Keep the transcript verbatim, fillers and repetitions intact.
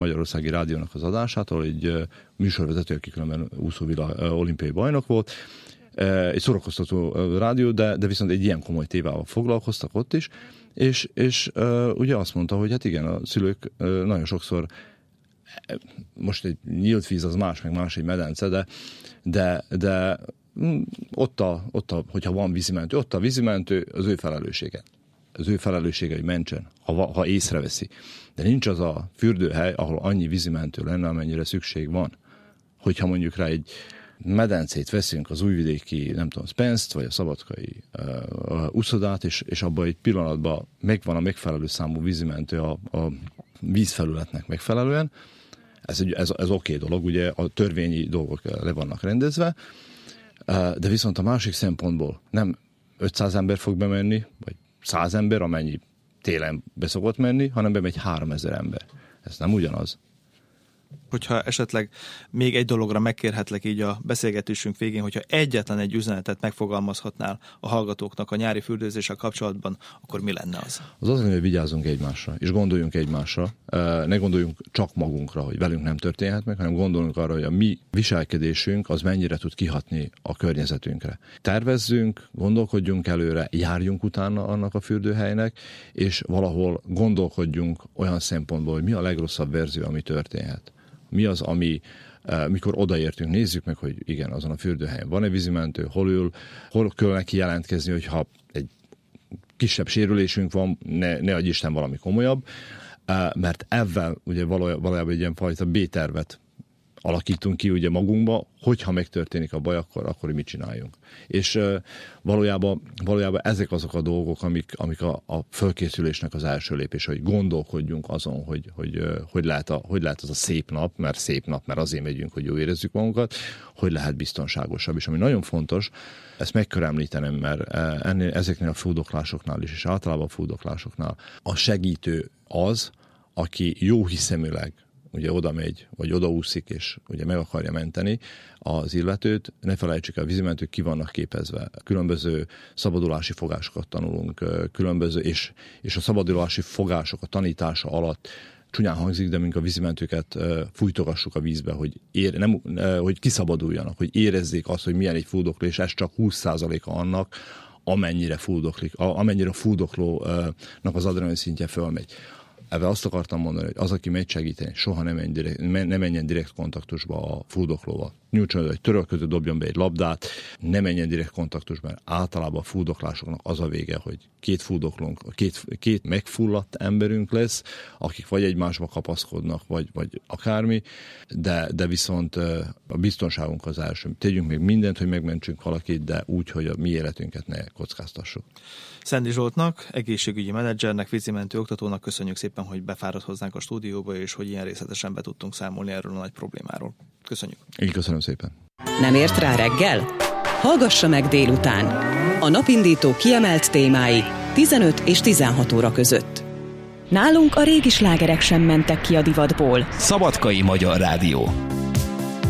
Magyarországi Rádiónak az adását, ahol egy műsorvezető, aki különben úszóvilág olimpiai bajnok volt, egy szórakoztató rádió, de, de viszont egy ilyen komoly tévával foglalkoztak ott is, és, és uh, ugye azt mondta, hogy hát igen, a szülők uh, nagyon sokszor, most egy nyílt víz az más, meg más egy medence, de, de, de mm, ott, a, ott a, hogyha van vízimentő, ott a vízimentő az ő felelőssége. Az ő felelőssége, hogy mentsen, ha, ha észreveszi. De nincs az a fürdőhely, ahol annyi vízimentő lenne, amennyire szükség van. Hogyha mondjuk rá egy medencét veszünk, az újvidéki, nem tudom, Spence-t, vagy a szabadkai uh, uszodát, és, és abban egy pillanatban megvan a megfelelő számú vízimentő a, a vízfelületnek megfelelően. Ez, ez, ez oké dolog, ugye a törvényi dolgok le vannak rendezve, uh, de viszont a másik szempontból nem ötszáz ember fog bemenni, vagy száz ember, amennyi télen beszokott menni, hanem bemegy háromezer ember. Ez nem ugyanaz. Hogyha esetleg még egy dologra megkérhetlek így a beszélgetésünk végén, hogyha egyetlen egy üzenetet megfogalmazhatnál a hallgatóknak a nyári fürdőzéssel kapcsolatban, akkor mi lenne az? Az az, hogy vigyázzunk egymásra, és gondoljunk egymásra. Ne gondoljunk csak magunkra, hogy velünk nem történhet meg, hanem gondoljunk arra, hogy a mi viselkedésünk az mennyire tud kihatni a környezetünkre. Tervezzünk, gondolkodjunk előre, járjunk utána annak a fürdőhelynek, és valahol gondolkodjunk olyan szempontból, hogy mi a legrosszabb verzió, ami történhet. Mi az, ami, mikor odaértünk, nézzük meg, hogy igen, azon a fürdőhelyen van-e vízimentő, hol ül, hol kell neki jelentkezni, hogyha egy kisebb sérülésünk van, ne, ne adj Isten valami komolyabb, mert ezzel ugye valójában egy ilyen fajta B-tervet alakítunk ki ugye magunkba, hogyha megtörténik a baj, akkor, akkor mit csináljunk. És uh, valójában, valójában ezek azok a dolgok, amik, amik a, a fölkészülésnek az első lépés, hogy gondolkodjunk azon, hogy, hogy, uh, hogy, lehet a, hogy lehet az a szép nap, mert szép nap, mert azért megyünk, hogy jó érezzük magunkat, hogy lehet biztonságosabb. És ami nagyon fontos, ezt meg kell említenem, mert ennél, ezeknél a fúdoklásoknál is, és általában a fúdoklásoknál a segítő az, aki jó hiszeműleg ugye oda megy, vagy odaúszik, és ugye meg akarja menteni az illetőt. Ne felejtsük el, a vízimentők ki vannak képezve. Különböző szabadulási fogásokat tanulunk, különböző, és, és a szabadulási fogások a tanítása alatt csúnyán hangzik, de mink a vízimentőket fújtogassuk a vízbe, hogy, ér, nem, hogy kiszabaduljanak, hogy érezzék azt, hogy milyen egy fúdokló, és ez csak húsz százaléka annak, amennyire fúdoklik, amennyire a fúdoklónak az adrenalin szintje fölmegy. Ebben azt akartam mondani, hogy az, aki megy segíteni, soha ne menjen direkt, ne menjen direkt kontaktusba a fúdoklóval. Nyújtson, hogy törölköző dobjon be egy labdát, ne menjen direkt kontaktusba, mert általában a fúdoklásoknak az a vége, hogy két fúdoklónk, két, két megfulladt emberünk lesz, akik vagy egymásba kapaszkodnak, vagy, vagy akármi, de, de viszont a biztonságunk az első. Tegyünk még mindent, hogy megmentsünk valakit, de úgy, hogy a mi életünket ne kockáztassuk. Szendi Zsoltnak, egészségügyi menedzsernek, vízimentő oktatónak köszönjük szépen, hogy befáradt hozzánk a stúdióba, és hogy ilyen részletesen be tudtunk számolni erről a nagy problémáról. Köszönjük. Én köszönöm szépen. Nem ért rá reggel? Hallgassa meg délután. A napindító kiemelt témái tizenöt és tizenhat óra között. Nálunk a régi slágerek sem mentek ki a divatból. Szabadkai Magyar Rádió.